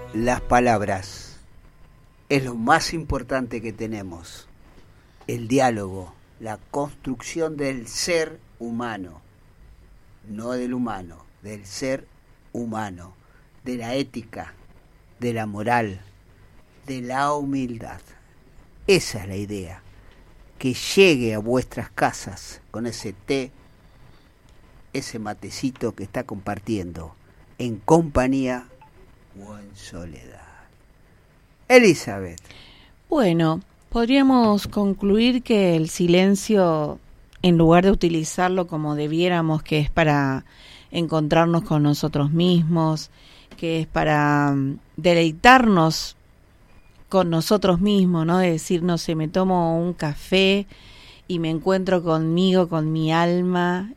las palabras es lo más importante que tenemos. El diálogo, la construcción del ser humano, no del humano, del ser humano, de la ética, de la moral, de la humildad. Esa es la idea. Que llegue a vuestras casas con ese té, ese matecito que está compartiendo, en compañía o en soledad. Elizabeth. Bueno, podríamos concluir que el silencio, en lugar de utilizarlo como debiéramos, que es para encontrarnos con nosotros mismos, que es para deleitarnos con nosotros mismos, ¿no? De decir, no sé, me tomo un café y me encuentro conmigo, con mi alma,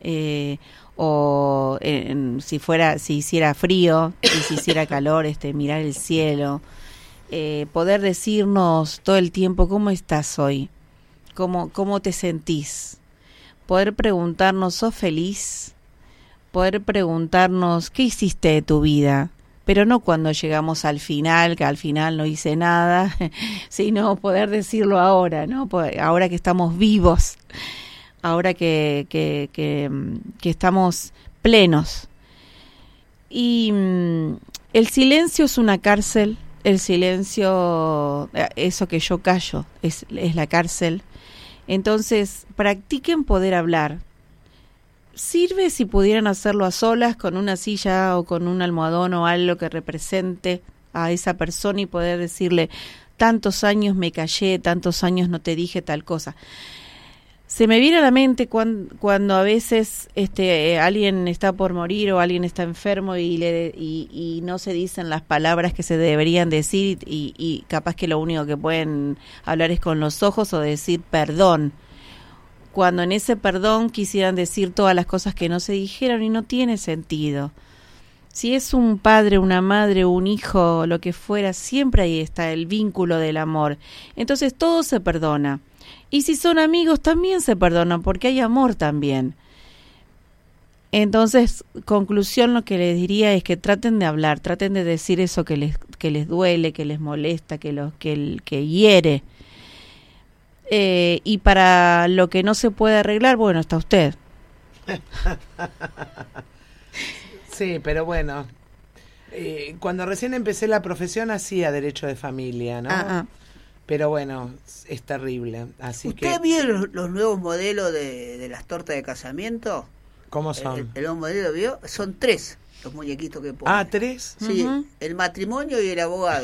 si hiciera frío y si hiciera calor, mirar el cielo, poder decirnos todo el tiempo, ¿cómo estás hoy? ¿Cómo te sentís? Poder preguntarnos, ¿sos feliz? Poder preguntarnos, ¿qué hiciste de tu vida? Pero no cuando llegamos al final, que al final no hice nada, sino poder decirlo ahora, ¿no? Ahora que estamos vivos, ahora que estamos plenos. Y el silencio es una cárcel, el silencio, eso que yo callo, es la cárcel. Entonces, practiquen poder hablar. Sirve si pudieran hacerlo a solas, con una silla o con un almohadón o algo que represente a esa persona y poder decirle, tantos años me callé, tantos años no te dije tal cosa. Se me viene a la mente cuando a veces alguien está por morir o alguien está enfermo y no se dicen las palabras que se deberían decir y capaz que lo único que pueden hablar es con los ojos o decir perdón. Cuando en ese perdón quisieran decir todas las cosas que no se dijeron y no tiene sentido. Si es un padre, una madre, un hijo, lo que fuera, siempre ahí está el vínculo del amor. Entonces todo se perdona. Y si son amigos también se perdonan porque hay amor también. Entonces, conclusión, lo que les diría es que traten de hablar, traten de decir eso que les duele, que les molesta, que hiere. Y para lo que no se puede arreglar, bueno, está usted. Sí, pero bueno, cuando recién empecé la profesión hacía derecho de familia, ¿no? Pero bueno, es terrible. Así ¿Usted vio los nuevos modelos de las tortas de casamiento? ¿Cómo son? ¿El nuevo modelo vio? Son 3 los muñequitos que ponen. Ah, 3. Sí, el matrimonio y el abogado.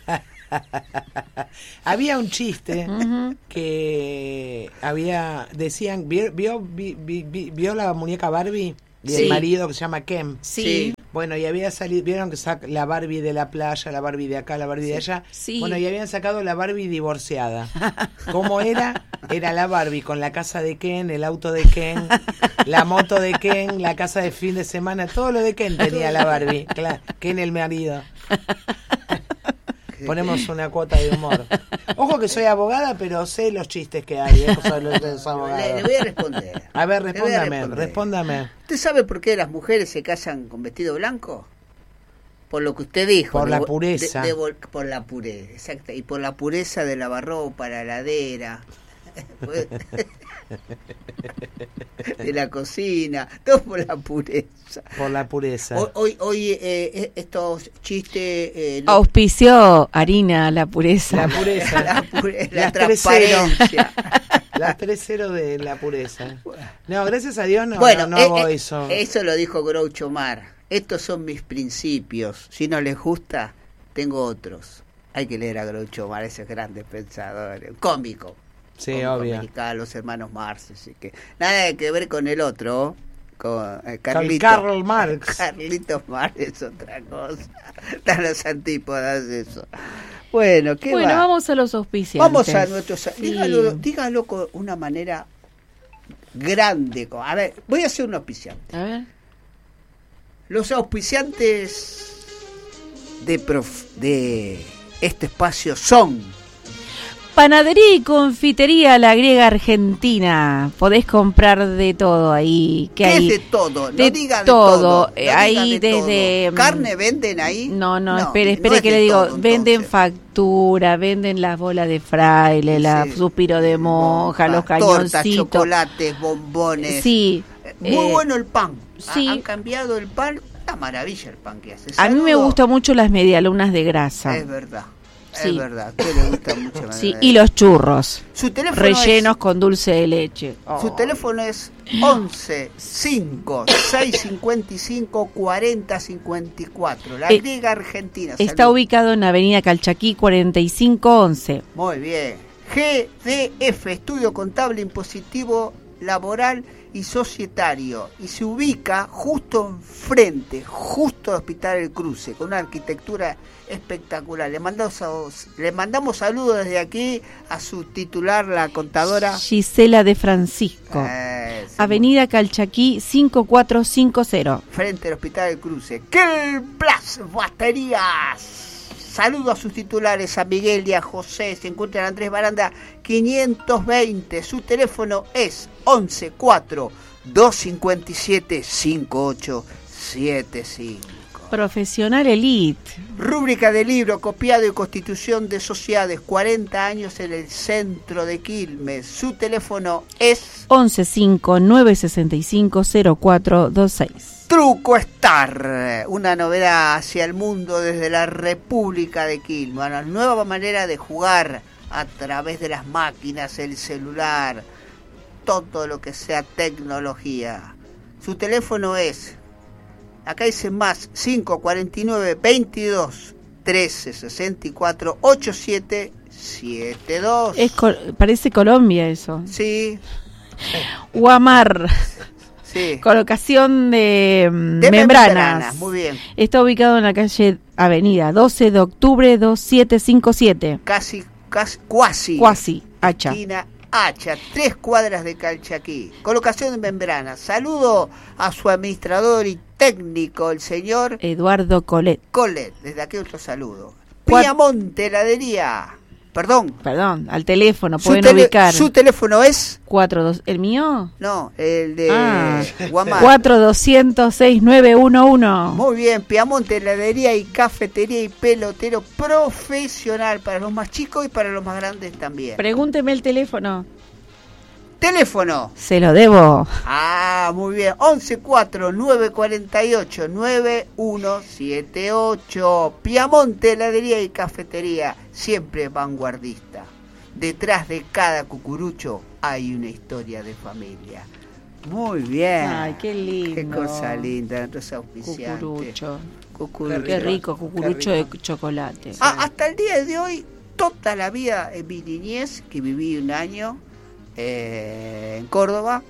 Había un chiste que decían, ¿vio la muñeca Barbie? Y el marido que se llama Ken. Sí. Bueno, y había salido, vieron que la Barbie de la playa, la Barbie de acá, la Barbie de allá. Sí. Bueno, y habían sacado la Barbie divorciada. ¿Cómo era? Era la Barbie con la casa de Ken, el auto de Ken, la moto de Ken, la casa de fin de semana, todo lo de Ken tenía la Barbie. Claro, Ken el marido. Ponemos una cuota de humor. Ojo que soy abogada, pero sé los chistes que hay. Le voy a responder. A ver, respóndame. ¿Usted sabe por qué las mujeres se casan con vestido blanco? Por lo que usted dijo. Por la pureza. Por la pureza, exacto. Y por la pureza de lavarropa, la heladera, de la cocina, todo por la pureza. Por la pureza. Hoy estos chistes... Auspició harina, la pureza. La pureza. La transparencia. Las 3-0 de la pureza. No, gracias a Dios no hago eso. Eso lo dijo Groucho Marx. Estos son mis principios. Si no les gusta, tengo otros. Hay que leer a Groucho Marx, esos grandes pensadores. Cómico. Sí, cómico obvio. Americano, los hermanos Marx. Así que nada que ver con el otro. Con Karl Marx. Carlitos Marx es otra cosa. Están las antípodas de eso. Bueno, vamos a los auspiciantes. Vamos a nuestros... Sí. Dígalo con una manera grande. A ver, voy a hacer un auspiciante. A ver. Los auspiciantes de este espacio son... Panadería y confitería La Griega Argentina. Podés comprar de todo ahí. ¿Qué hay? es de todo? No De diga de todo. todo. No diga Ahí de desde... todo. ¿Carne venden ahí? No, espere no es que de le digo. todo, Venden entonces. factura, venden las bolas de fraile, la Sí. suspiro de monja, los Tortas, cañoncitos. chocolates, bombones. Sí. Muy bueno el pan. sí. Han cambiado el pan. Una maravilla el pan que hace. A mí me Saludo. gustan mucho las medialunas de grasa. Es verdad. Sí. Es verdad. A usted le gusta mucho. Sí, y los churros. Su teléfono Rellenos con dulce de leche. Su teléfono es 11 5 655 40 54. La Griega Argentina. Está Salud. ubicado en Avenida Calchaquí 4511. Muy bien. GDF, Estudio Contable Impositivo Laboral y Societario. Y se ubica justo enfrente, justo al Hospital El Cruce, con una arquitectura espectacular. Le mandamos saludos desde aquí a su titular, la contadora Gisela de Francisco. Sí, Avenida Calchaquí 5450. frente al Hospital del Cruce. ¡Qué Blas Baterías! Saludo a sus titulares, a Miguel y a José. Se encuentra en Andrés Baranda 520. Su teléfono es 11 4 257 5875. Profesional Elite. Rúbrica de libro, copiado y constitución de sociedades, 40 años en el centro de Quilmes. Su teléfono es 1159650426. Truco Star, una novedad hacia el mundo desde la República de Quilmes. Una nueva manera de jugar a través de las máquinas, el celular, todo lo que sea tecnología. Su teléfono es, acá dice más, 549 22 13 64 87 72. Parece Colombia eso. Sí, Guamar. sí. Colocación de De membranas. Muy bien. Está ubicado en la calle Avenida 12 de octubre 2757. Cuasi. Cuasi, hacha. Esquina Hacha, 3 cuadras de Calchaquí. Colocación de membranas. Saludo a su administrador y técnico, el señor Eduardo Colet. Colet. Desde aquí otro saludo. Cuat- Piamonte, heladería. Perdón. Al teléfono pueden ubicar. Su teléfono es... 42. ¿El mío? No, el de Guamar. 4200-6911. Muy bien, Piamonte, heladería y cafetería y pelotero profesional para los más chicos y para los más grandes también. Pregúnteme el teléfono. Teléfono. Se lo debo. Ah, muy bien. 11-4-948-9178. Piamonte, heladería y cafetería. Siempre vanguardista. Detrás de cada cucurucho hay una historia de familia. Muy bien. Ay, qué lindo. Qué cosa linda. Nuestros auspiciantes. Cucurucho. Qué rico, cucurucho de chocolate. Hasta el día de hoy, toda la vida en mi niñez, que viví un año en Córdoba,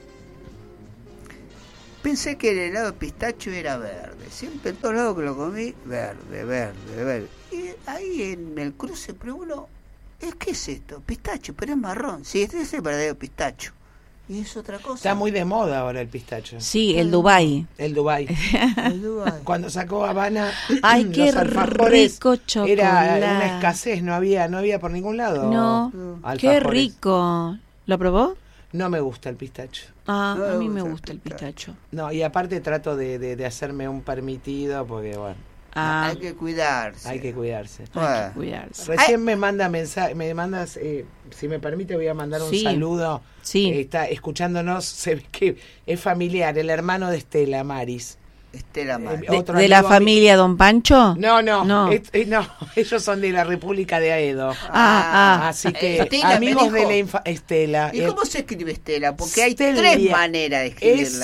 pensé que el helado de pistacho era verde. Siempre en todos lados que lo comí, verde. Y ahí en el cruce pregunto, ¿qué es esto? Pistacho, pero es marrón. Sí, este es el verdadero pistacho. Y es otra cosa. Está muy de moda ahora el pistacho. Sí, el Dubai. El Dubái. Cuando sacó Habana, Ay, qué los alfajores rico chocolate. era una escasez, no había por ningún lado. No, qué alfajores. rico. ¿Lo probó? No me gusta el pistacho. Ah, No a mí me me gusta gusta el el pistacho. No, y aparte trato de hacerme un permitido porque, bueno, Ah, Hay que cuidarse. hay que cuidarse. hay Bueno. que cuidarse. Recién me mandas, si me permite voy a mandar un Sí. saludo. Sí. Está escuchándonos, se ve que es familiar, el hermano de Estela, Maris. Estela Mar. otro ¿De la amigo familia Don Pancho? No, No. ellos son de la República de Aedo. Ah. Así que Estela, amigos me de dijo. la Estela. ¿Y cómo se escribe Estela? Porque hay Stelia. 3 maneras de escribirla.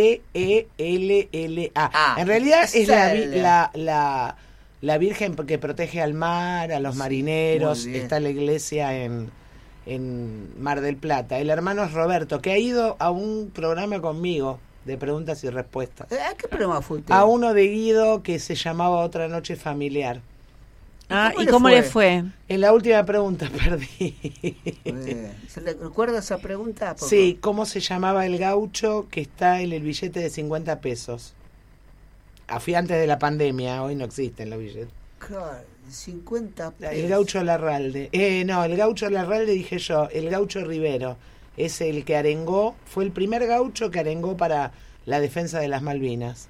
Stella. Ah, En realidad es Estela. la Virgen que protege al mar, a los marineros. Muy bien. Está la iglesia en Mar del Plata. El hermano es Roberto, que ha ido a un programa conmigo de preguntas y respuestas. ¿A qué programa fue usted? A uno de Guido que se llamaba Otra Noche Familiar. Ah, ¿Cómo ¿y le cómo fue? le fue? En la última pregunta perdí. ¿Se le recuerda esa pregunta? Por Sí, ¿cómo se llamaba el gaucho que está en el billete de 50 pesos? Fui antes de la pandemia, hoy no existen los billetes. Claro, 50 pesos. El Gaucho Larralde. No, el Gaucho Larralde dije yo, el Gaucho Rivero. Es el que arengó, fue el primer gaucho que arengó para la defensa de las Malvinas.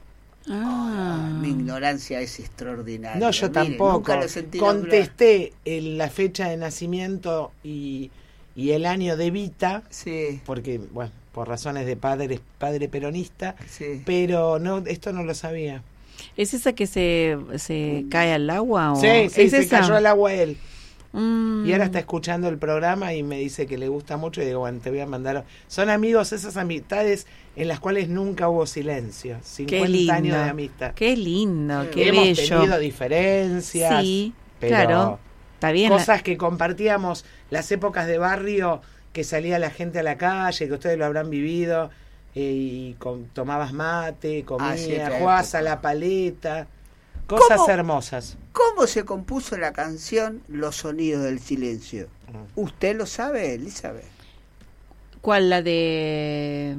Mi ignorancia es extraordinaria. No, yo Mire, tampoco. nunca lo sentí Contesté la fecha de nacimiento y el año de Vita, Sí, porque, bueno, por razones de padre peronista, sí. pero no, esto no lo sabía. ¿Es esa que se cae al agua? ¿O? Sí, ¿Es se esa? cayó al agua él. Mm. Y ahora está escuchando el programa y me dice que le gusta mucho y digo, bueno, te voy a mandar. Son amigos, esas amistades en las cuales nunca hubo silencio. 50 años de amistad. Qué lindo, Sí. qué Hemos bello. tenido diferencias. Sí, pero claro. Está bien. cosas que compartíamos, las épocas de barrio que salía la gente a la calle, que ustedes lo habrán vivido, y tomabas mate, comías, sí, otra jugabas época. a la paleta, cosas ¿Cómo? hermosas. ¿Cómo se compuso la canción Los Sonidos del Silencio? ¿Usted lo sabe, Elizabeth? ¿Cuál? La de...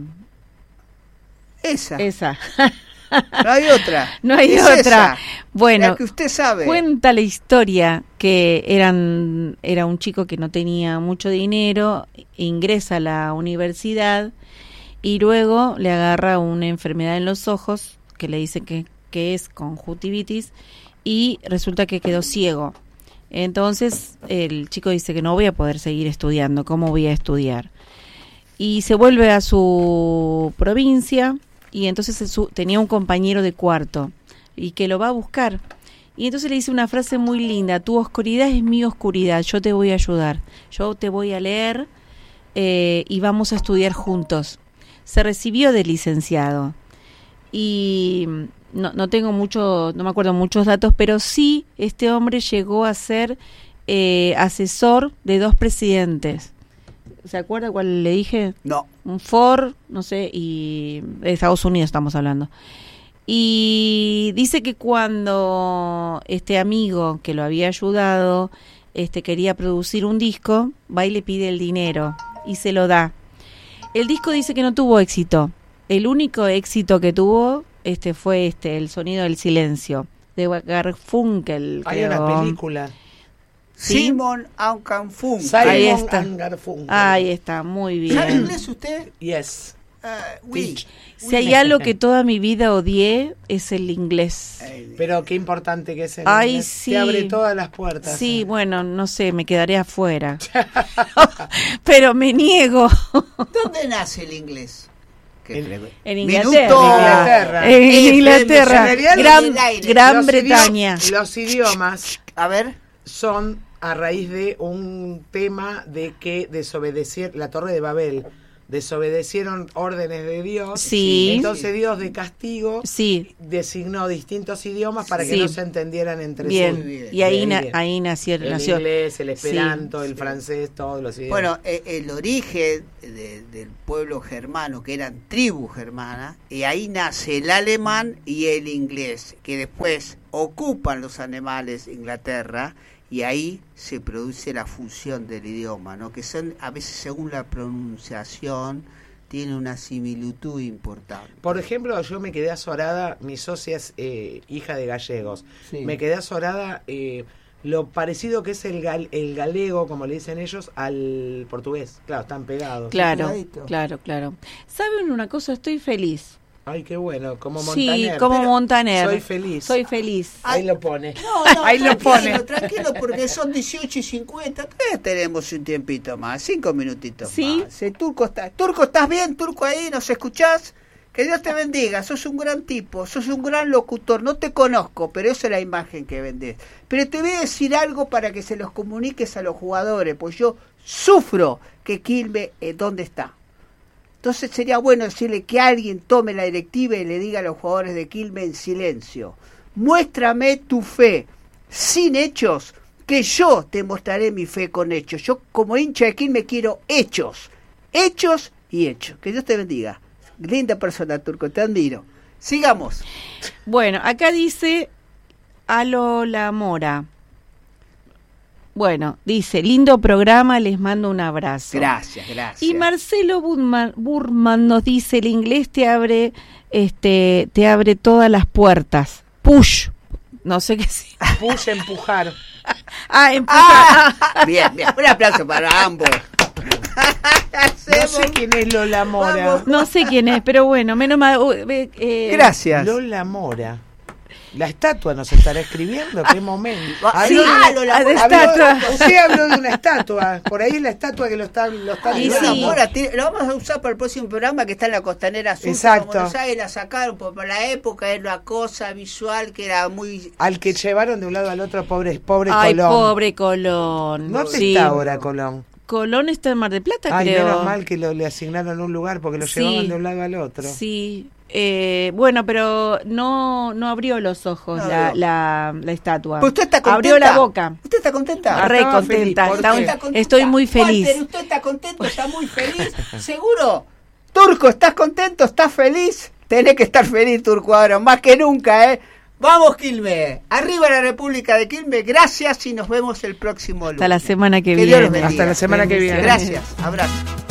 Esa. Esa. No hay otra. No hay Es otra. esa, Bueno, la que usted sabe. cuenta la historia que era un chico que no tenía mucho dinero, ingresa a la universidad y luego le agarra una enfermedad en los ojos que le dice que es conjuntivitis y resulta que quedó ciego. Entonces el chico dice que no voy a poder seguir estudiando, ¿cómo voy a estudiar? Y se vuelve a su provincia y entonces tenía un compañero de cuarto y que lo va a buscar. Y entonces le dice una frase muy linda: tu oscuridad es mi oscuridad, yo te voy a ayudar, yo te voy a leer y vamos a estudiar juntos. Se recibió de licenciado y no tengo mucho, no me acuerdo muchos datos, pero sí este hombre llegó a ser asesor de 2 presidentes. ¿Se acuerda cuál le dije? No. Un Ford, no sé, y de Estados Unidos estamos hablando. Y dice que cuando este amigo que lo había ayudado quería producir un disco, va y le pide el dinero y se lo da. El disco dice que no tuvo éxito. El único éxito que tuvo fue El Sonido del Silencio, de Garfunkel. Hay creo. una película. ¿Sí? Simon and Garfunkel. Ahí Simon está. and Garfunkel. Ahí está, muy ¿Sabe bien. inglés usted? Yes. Oui. Teach. Si hay algo que toda mi vida odié, es el inglés. Pero qué importante que es el Ay, inglés. sí. Te abre todas las puertas. Sí, bueno, no sé, me quedaré afuera. Pero me niego. ¿Dónde nace el inglés? En Minuto. Inglaterra. En FM, Inglaterra. en realidad, Gran, en el aire. Gran Los Bretaña. Los idiomas A ver. son a raíz de un tema de que la Torre de Babel desobedecieron órdenes de Dios. Sí. Entonces Dios de castigo Sí, designó distintos idiomas para que Sí. no se entendieran entre bien. sí. bien. Y ahí, Bien. ahí nació. El inglés, el esperanto, Sí. el francés, todos los idiomas. Bueno, el origen del pueblo germano, que eran tribus germanas, y ahí nace el alemán y el inglés, que después ocupan los alemanes Inglaterra, y ahí se produce la fusión del idioma, ¿no? Que son, a veces según la pronunciación, tiene una similitud importante. Por ejemplo, yo me quedé azorada, mi socia es hija de gallegos, Sí. me quedé azorada lo parecido que es el galego, como le dicen ellos, al portugués. Claro, están pegados. Claro, Pegadito. claro. ¿Saben una cosa? Estoy feliz. Ay, qué bueno, como Sí, Montaner. como Pero Montaner. Soy feliz. Soy feliz. Ahí lo pone. No, Ahí lo pone. Tranquilo, porque son 18:50, todavía tenemos un tiempito más, 5 minutitos ¿Sí? más. Turco, ¿estás bien? Turco, ahí, ¿nos escuchás? Que Dios te bendiga, sos un gran tipo, sos un gran locutor, no te conozco, pero esa es la imagen que vendés. Pero te voy a decir algo para que se los comuniques a los jugadores, pues yo sufro que Quilmes, ¿dónde está? Entonces sería bueno decirle que alguien tome la directiva y le diga a los jugadores de Quilmes en silencio: muéstrame tu fe sin hechos, que yo te mostraré mi fe con hechos. Yo como hincha de Quilmes quiero hechos y hechos. Que Dios te bendiga. Linda persona, Turco, te admiro. Sigamos. Bueno, acá dice Alola Mora. Bueno, dice, lindo programa, les mando un abrazo. Gracias. Y Marcelo Burman nos dice, el inglés te abre todas las puertas. Push. No sé qué significa. empujar. Empujar. Bien, bien. Un aplauso para ambos. No sé quién es Lola Mora. Vamos. No sé quién es, pero bueno, menos mal. Gracias. Lola Mora. La estatua nos estará escribiendo, qué momento. Sí, Lola de Mora. estatua. Usted habló de una estatua, por ahí es la estatua que lo está Y Lola sí. Mora, lo vamos a usar para el próximo programa que está en la Costanera Sur. Exacto. Buenos Aires, la sacaron por la época, era una cosa visual que era muy... al que llevaron de un lado al otro, pobre Ay, Colón. pobre Colón. ¿Dónde Sí. está ahora Colón? Colón está en Mar del Plata, Ay, creo. menos mal que le asignaron un lugar porque lo Sí. llevaban de un lado al otro. Sí. Bueno, pero no abrió los ojos No la estatua. Pues usted está contenta. Abrió la boca. ¿Usted está contenta? Re estaba contenta. feliz. ¿Por Está- qué? ¿Está contenta? Estoy muy feliz. Walter, ¿usted está contento? ¿Está muy feliz? ¿Seguro? Turco, ¿estás contento? ¿Estás feliz? Tenés que estar feliz, Turco, ahora, más que nunca, ¿eh? Vamos, Quilmes. Arriba la República de Quilmes. Gracias y nos vemos el próximo lunes. Hasta la semana que Que Dios viene. los bendiga. Hasta la semana que viene. Gracias. Abrazo.